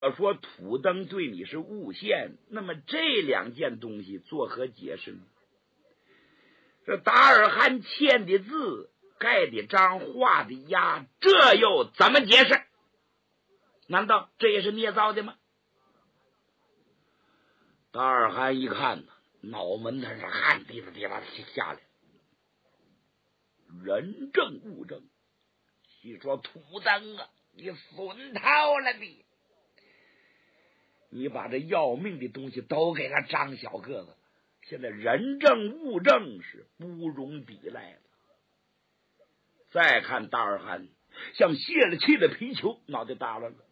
要说土登对你是诬陷，那么这两件东西作何解释呢？这达尔罕签的字、盖的章、画的押，这又怎么解释？难道这也是捏造的吗？达尔罕一看，脑门子上汗滴啦滴啦下来。人证物证，据说土登啊，你损套了你！你把这要命的东西都给了张小个子，现在人证物证是不容抵赖了。再看达尔罕像泄了气的皮球，脑袋耷拉了。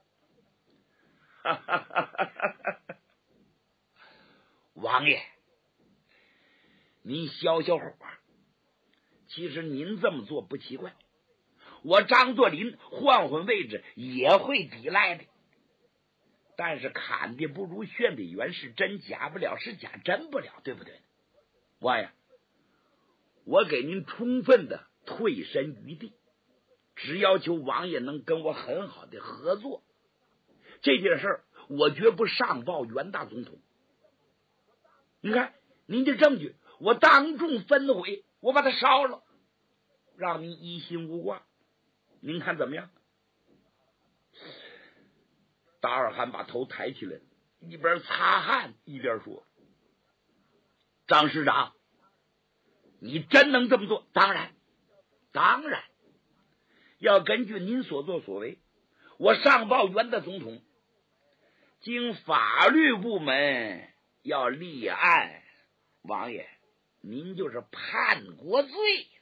王爷，您消消火，其实您这么做不奇怪，我张作霖换换位置也会抵赖的。但是砍的不如炫的圆，是真假不了，是假真不了，对不对？王爷，我给您充分的退身余地，只要求王爷能跟我很好的合作。这件事儿我绝不上报袁大总统。你看您的证据，我当众焚毁，我把它烧了，让您一心无挂，您看怎么样？达尔罕把头抬起来，一边擦汗一边说：“张师长，你真能这么做？当然，当然，要根据您所作所为，我上报袁大总统，经法律部门要立案。王爷，您就是叛国罪。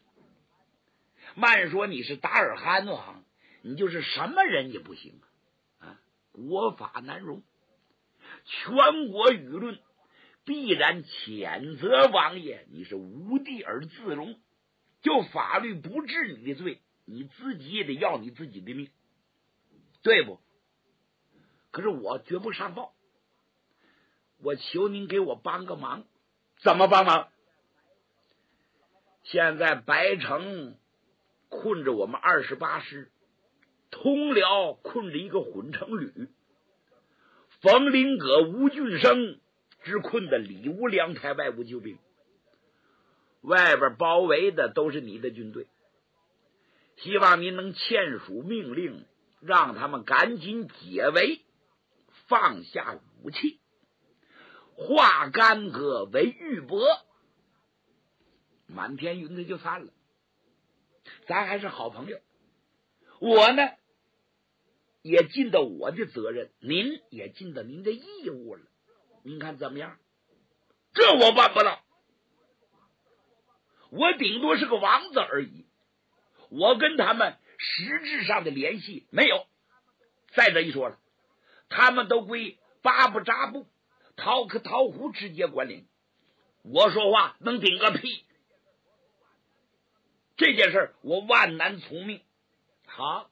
慢说你是达尔罕王，你就是什么人也不行啊！国法难容，全国舆论必然谴责王爷，你是无地而自容。就法律不治你的罪，你自己也得要你自己的命，对不？可是我绝不上报，我求您给我帮个忙。怎么帮忙？现在白城困着我们28师，通辽困着一个混成旅，冯林阁、吴俊生只困的里无粮台，外无救兵，外边包围的都是你的军队。希望您能签署命令，让他们赶紧解围，放下武器，化干戈为玉帛，满天云彩就散了。咱还是好朋友，我呢也尽到我的责任，您也尽到您的义务了，您看怎么样？这我办不到，我顶多是个王子而已，我跟他们实质上的联系没有。再者一说了，他们都归八部扎部陶克陶胡直接管理，我说话能顶个屁。这件事我万难从命。好，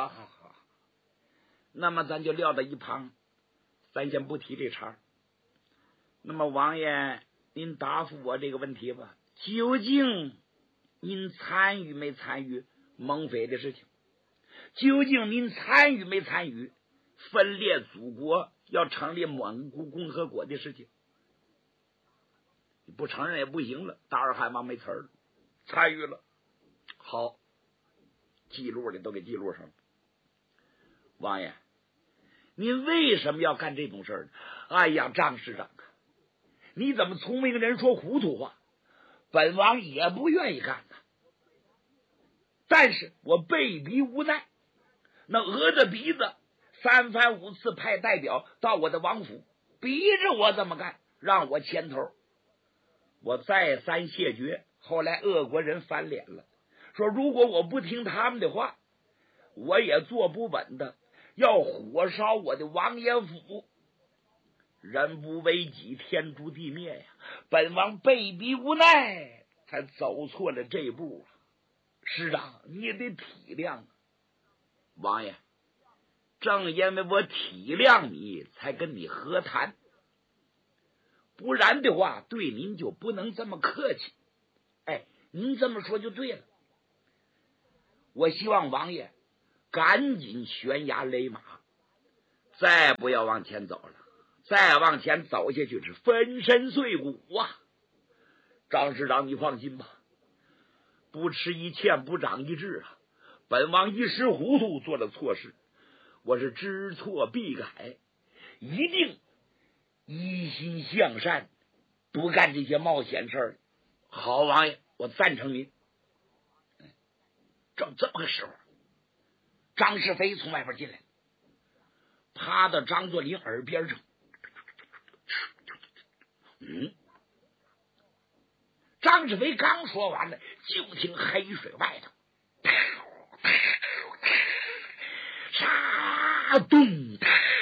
那么咱就撂到一旁，咱先不提这茬。那么王爷，您答复我这个问题吧，究竟您参与没参与蒙匪的事情？究竟您参与没参与分裂祖国，要成立蒙古共和国的事情？你不承认也不行了。达尔罕王没词儿了，参与了。好，记录里都给记录上了。王爷，您为什么要干这种事儿呢？哎呀，张师长，你怎么聪明人说糊涂话？本王也不愿意干呐，但是我被逼无奈。那鹅的鼻子3番5次派代表到我的王府，逼着我这么干，让我牵头。我再三谢绝，后来俄国人翻脸了，说如果我不听他们的话，我也坐不稳的，要火烧我的王爷府。人不为己，天诛地灭呀！本王被逼无奈，才走错了这一步啊！师长，你也得体谅啊！王爷，正因为我体谅你，才跟你和谈，不然的话，对您就不能这么客气。哎，您这么说就对了。我希望王爷赶紧悬崖勒马， 再不要往前走了，再往前走下去是粉身碎骨啊！张师长，你放心吧，不吃一堑，不长一智啊！本王一时糊涂，做了错事，我是知错必改，一定一心向善，不干这些冒险事儿。好，王爷，我赞成您。正这么个时候，张世飞从外边进来，趴到张作霖耳边上。张世飞刚说完了，就听黑水外头沙咚，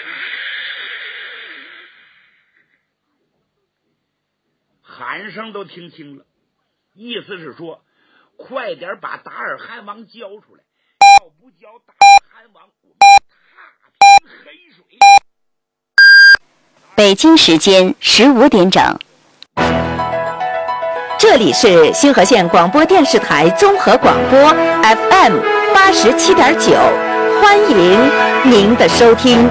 喊声都听清了，意思是说快点把达尔汗王交出来，要不交达尔汗王，我们踏平黑水。 北京时间15点整，这里是星河县广播电视台综合广播 FM 87.9，欢迎您的收听。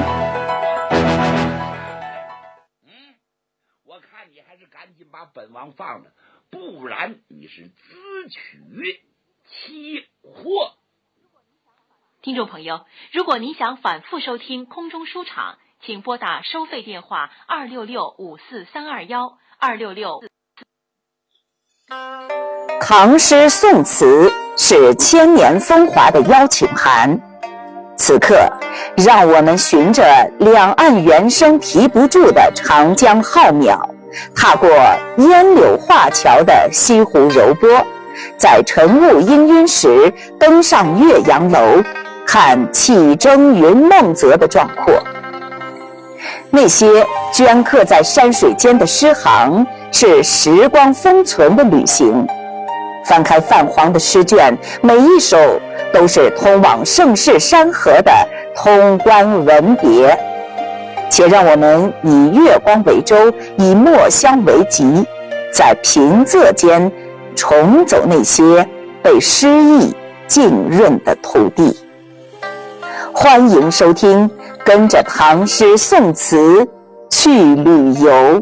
我看你还是赶紧把本王放了，不然你是自取其祸。 听众朋友，如果您想反复收听空中书场，请拨打收费电话266-54321，266。 唐诗宋词是千年风华的邀请函，此刻让我们循着两岸猿声啼不住的长江浩渺，踏过烟柳画桥的西湖柔波，在晨雾氤氲时登上岳阳楼，看气蒸云梦泽的壮阔。那些镌刻在山水间的诗行，是时光封存的旅行。翻开泛黄的诗卷，每一首都是通往盛世山河的通关文别。且让我们以月光为舟，以墨香为笈，在平仄间重走那些被诗意浸润的土地。欢迎收听，跟着唐诗宋词去旅游。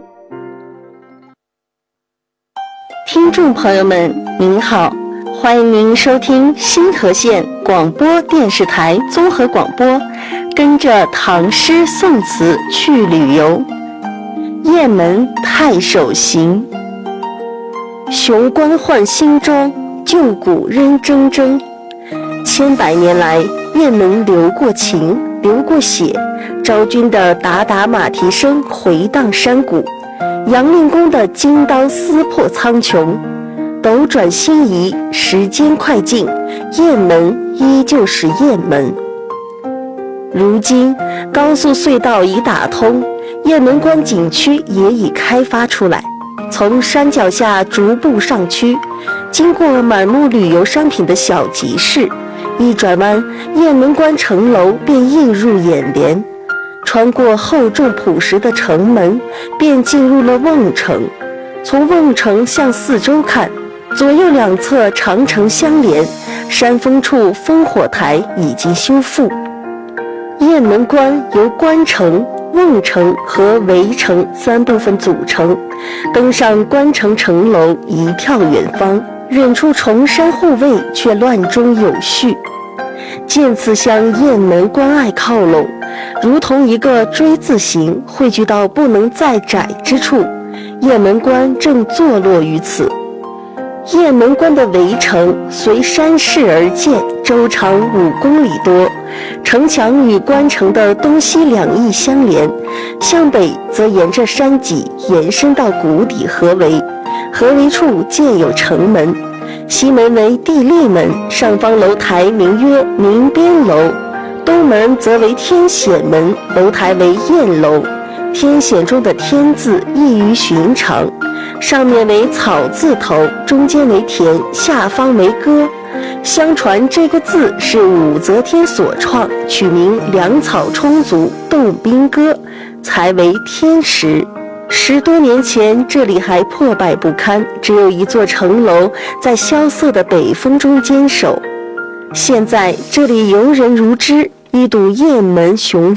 听众朋友们您好，欢迎您收听星河县广播电视台综合广播，跟着唐诗宋词去旅游。雁门太守行，雄关换新装，旧谷仍铮铮。千百年来，雁门流过情，流过血，昭君的打打马蹄声回荡山谷，杨令公的金刀撕破苍穹。斗转星移，时间快进，雁门依旧是雁门。如今高速隧道已打通，雁门关景区也已开发出来，从山脚下逐步上区，经过满目旅游商品的小集市，一转弯，雁门关城楼便映入眼帘，穿过厚重朴实的城门，便进入了瓮城。从瓮城向四周看，左右两侧长城相连，山峰处烽火台已经修复。雁门关由关城、瓮城和围城三部分组成，登上关城城楼一眺远方，远处重山护卫却乱中有序，渐次向雁门关隘靠拢，如同一个锥字形汇聚到不能再窄之处。雁门关正坐落于此。雁门关的围城随山势而建，周长5公里多，城墙与关城的东西两翼相连，向北则沿着山脊延伸到谷底合围，合围处建有城门，西门为地利门，上方楼台名曰明边楼，东门则为天显门，楼台为雁楼。天显中的天字异于寻常，上面为草字头，中间为田，下方为歌。相传这个字是武则天所创，取名粮草充足，动兵歌，才为天时。10多年前，这里还破败不堪，只有一座城楼在萧瑟的北风中坚守。现在这里游人如织，一睹雁门雄风，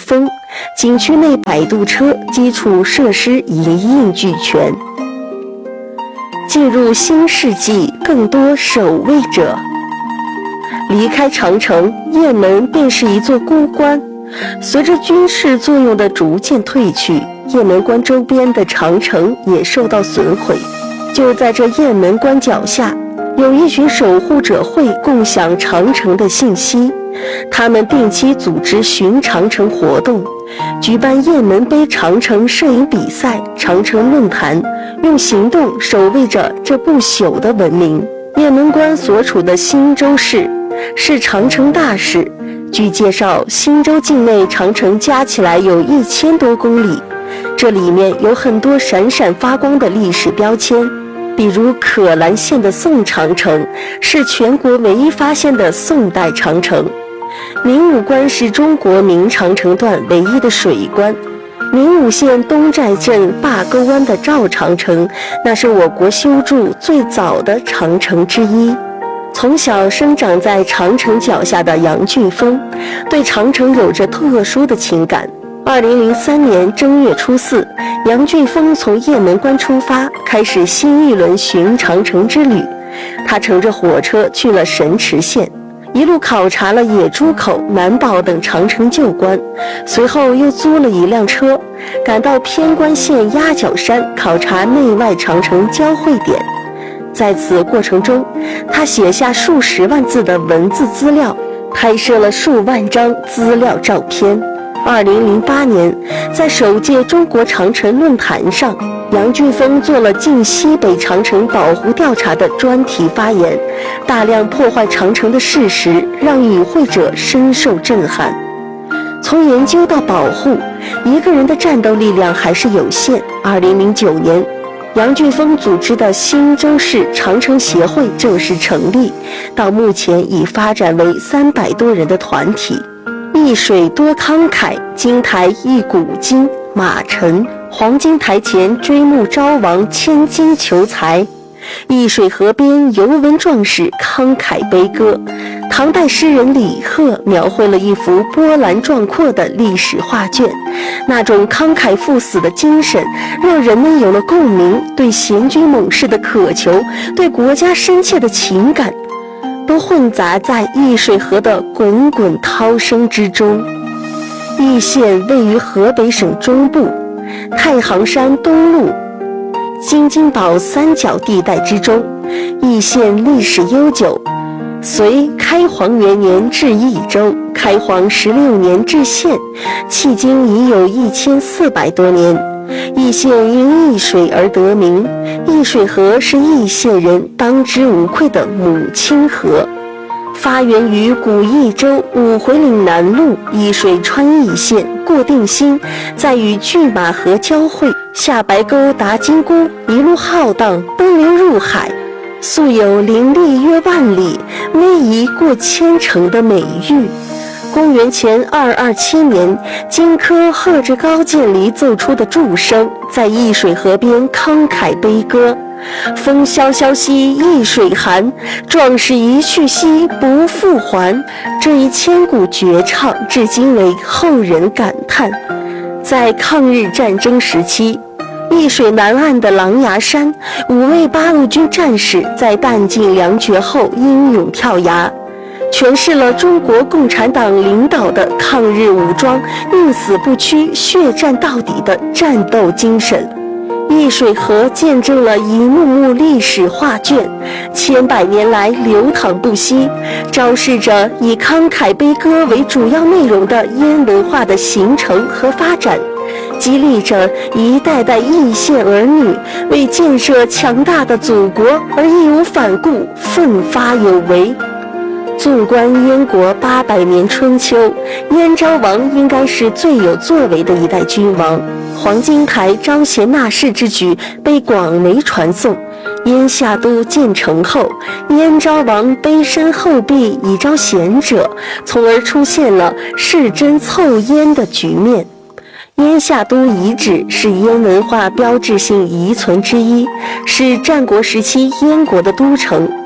景区内摆渡车、基础设施一应俱全。进入新世纪，更多守卫者。离开长城，雁门便是一座孤关。随着军事作用的逐渐退去，雁门关周边的长城也受到损毁。就在这雁门关脚下，有一群守护者会共享长城的信息，他们定期组织巡长城活动，举办雁门碑长城摄影比赛、长城论坛，用行动守卫着这不朽的文明。雁门关所处的新州市是长城大市，据介绍，新州境内长城加起来有1000多公里，这里面有很多闪闪发光的历史标签，比如可兰县的宋长城是全国唯一发现的宋代长城，明武关是中国明长城段唯一的水关，明武县东寨镇坝沟湾的赵长城，那是我国修筑最早的长城之一。从小生长在长城脚下的杨俊峰，对长城有着特殊的情感。2003年正月初4，杨俊峰从雁门关出发，开始新一轮巡长城之旅。他乘着火车去了神池县，一路考察了野猪口、南堡等长城旧关，随后又租了一辆车，赶到偏关县鸭脚山考察内外长城交汇点。在此过程中，他写下数十万字的文字资料，拍摄了数万张资料照片。2008年，在首届中国长城论坛上，杨俊峰做了晋西北长城保护调查的专题发言，大量破坏长城的事实让与会者深受震撼。从研究到保护，一个人的战斗力量还是有限。2009年，杨俊峰组织的新州市长城协会正式成立，到目前已发展为300多人的团体。一水多慷慨，金台一古今，马陈黄金台前追慕昭王，千金求财。易水河边游文壮士慷慨悲歌，唐代诗人李贺描绘了一幅波澜壮阔的历史画卷，那种慷慨赴死的精神让人们有了共鸣，对贤君猛士的渴求，对国家深切的情感都混杂在易水河的滚滚涛声之中。易县位于河北省中部，太行山东麓、京津宝三角地带之中。易县历史悠久，隋开皇元年置易州，开皇16年置县，迄今已有1400多年。易县因易水而得名，易水河是易县人当之无愧的母亲河。发源于古易州五回岭南路，易水穿易县，过定兴，再与拒马河交汇，下白沟达金姑，一路浩荡，奔流入海，素有林立约万里，逶迤过千城的美誉。公元前227年，荆轲和着高渐离奏出的祝声，在易水河边慷慨悲歌。风萧萧兮易水寒，壮士一去兮不复还。这一千古绝唱至今为后人感叹。在抗日战争时期，易水南岸的狼牙山，5位八路军战士在弹尽粮绝后英勇跳崖，诠释了中国共产党领导的抗日武装宁死不屈、血战到底的战斗精神。易水河见证了一幕幕历史画卷，千百年来流淌不息，昭示着以慷慨悲歌为主要内容的燕文化的形成和发展，激励着一代代易县儿女为建设强大的祖国而义无反顾、奋发有为。纵观燕国800年春秋，燕昭王应该是最有作为的一代君王。黄金台招贤纳士之举被广为传颂。燕夏都建成后，燕昭王卑身厚壁以招贤者，从而出现了世珍凑燕的局面。燕夏都遗址是燕文化标志性遗存之一，是战国时期燕国的都城。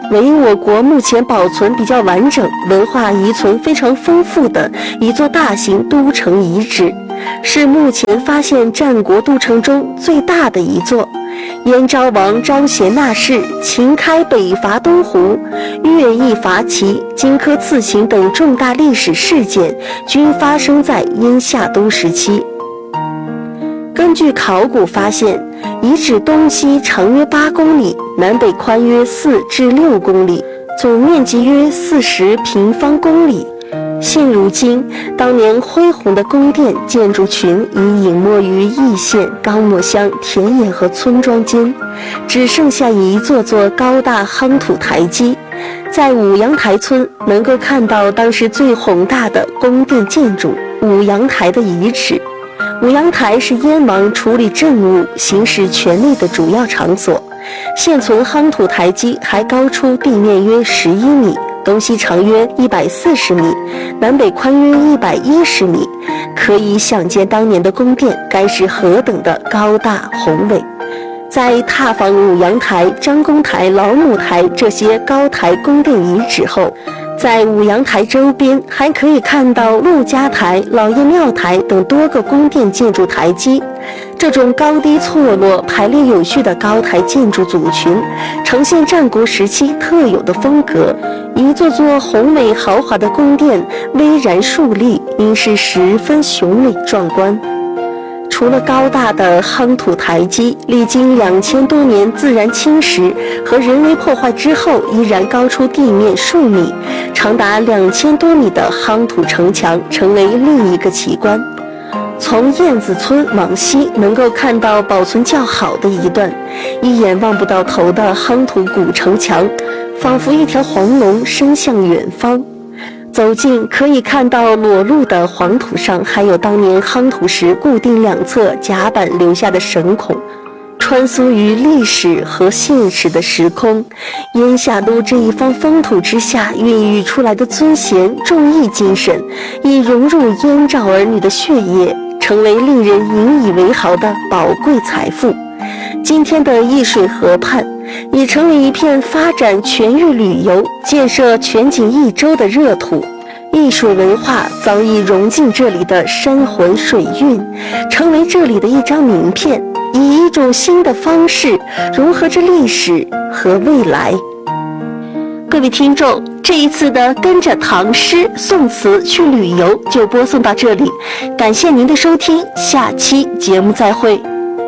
为我国目前保存比较完整、文化遗存非常丰富的一座大型都城遗址，是目前发现战国都城中最大的一座。燕昭王招贤纳士，秦开北伐东胡，乐毅伐齐，荆轲刺秦等重大历史事件均发生在燕夏都时期。根据考古发现，遗址东西长约8公里，南北宽约4至6公里，总面积约40平方公里。现如今，当年恢宏的宫殿建筑群已隐没于易县、高墨乡田野和村庄间，只剩下一座座高大夯土台基。在五阳台村能够看到当时最宏大的宫殿建筑五阳台的遗址。五阳台是燕王处理政务、行使权力的主要场所。现存夯土台基还高出地面约11米，东西长约140米，南北宽约110米，可以想见当年的宫殿该是何等的高大宏伟。在踏访五阳台、张公台、老母台这些高台宫殿遗址后，在五阳台周边还可以看到陆家台、老爷庙台等多个宫殿建筑台基。这种高低错落、排列有序的高台建筑组群，呈现战国时期特有的风格。一座座宏伟豪华的宫殿巍然竖立，应是十分雄伟壮观。除了高大的夯土台基，历经2000多年自然侵蚀和人为破坏之后，依然高出地面数米，长达2000多米的夯土城墙成为另一个奇观。从燕子村往西，能够看到保存较好的一段一眼望不到头的夯土古城墙，仿佛一条黄龙伸向远方。走近可以看到裸露的黄土上还有当年夯土时固定两侧甲板留下的绳孔，穿梭于历史和现实的时空。燕夏都这一方风土之下孕育出来的尊贤重义精神，已融入燕赵儿女的血液，成为令人引以为豪的宝贵财富。今天的易水河畔已成为一片发展全域旅游、建设全景一周的热土。易水文化早已融进这里的山魂水韵，成为这里的一张名片，以一种新的方式融合着历史和未来。各位听众，这一次的跟着唐诗宋词去旅游就播送到这里，感谢您的收听，下期节目再会。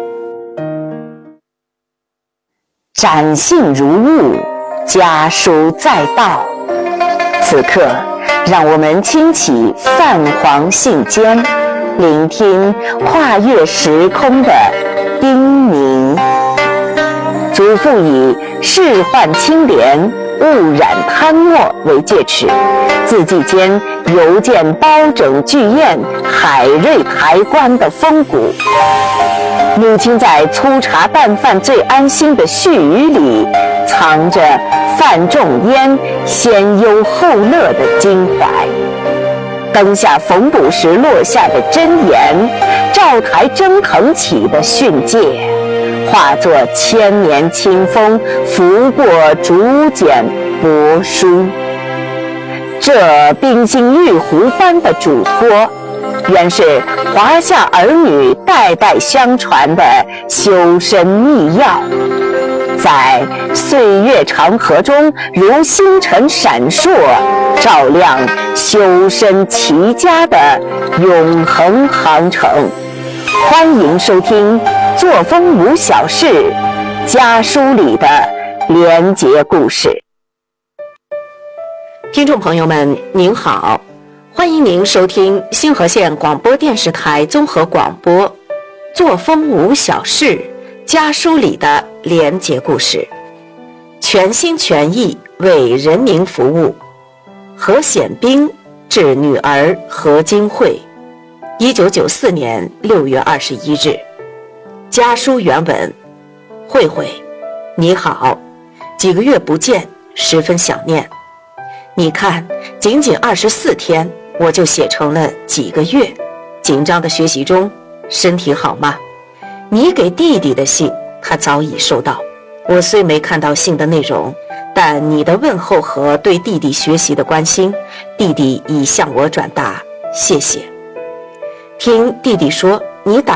展信如晤，家书在道。此刻，让我们轻启泛黄信笺，聆听跨越时空的叮咛。嘱咐以仕宦清廉、勿染贪墨为戒尺，字迹间犹见包拯巨宴、海瑞抬棺的风骨。母亲在粗茶淡饭最安心的絮语里，藏着范仲淹先忧后乐的襟怀。灯下缝补时落下的箴言，照台蒸腾起的训诫，化作千年清风，拂过竹简帛书。这冰心玉壶般的嘱托，原是华夏儿女代代相传的修身秘药，在岁月长河中如星辰闪烁，照亮修身齐家的永恒航程。欢迎收听作风无小事家书里的连结故事。 听众朋友们您好，欢迎您收听星河县广播电视台综合广播作风无小事家书里的连结故事，全心全意为人民服务。何显兵致女儿何金慧，1994年6月21日。家书原文：慧慧，你好，几个月不见，十分想念。你看，仅仅24天，我就写成了几个月。紧张的学习中，身体好吗？你给弟弟的信，他早已收到。我虽没看到信的内容， 但你的问候和对弟弟学习的关心，弟弟已向我转达，谢谢。听弟弟说，你打